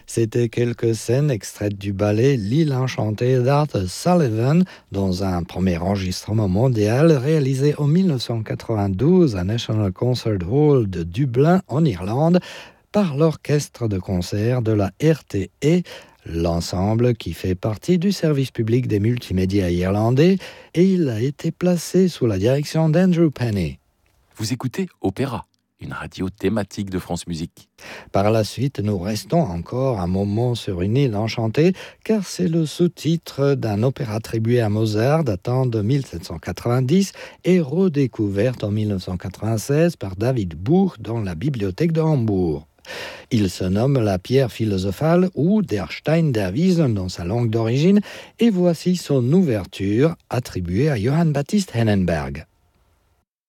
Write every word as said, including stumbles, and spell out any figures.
C'était quelques scènes extraites du ballet L'île enchantée d'Arthur Sullivan dans un premier enregistrement mondial réalisé en dix-neuf cent quatre-vingt-douze à National Concert Hall de Dublin en Irlande par l'orchestre de concert de la R T E, l'ensemble qui fait partie du service public des multimédias irlandais, et il a été placé sous la direction d'Andrew Penny. Vous écoutez Opéra, une radio thématique de France Musique. Par la suite, nous restons encore un moment sur une île enchantée, car c'est le sous-titre d'un opéra attribué à Mozart datant de dix-sept cent quatre-vingt-dix et redécouverte en dix-neuf cent quatre-vingt-seize par David Buch dans la bibliothèque de Hambourg. Il se nomme la pierre philosophale ou Der Stein der Weisen dans sa langue d'origine, et voici son ouverture attribuée à Johann Baptist Hennenberg.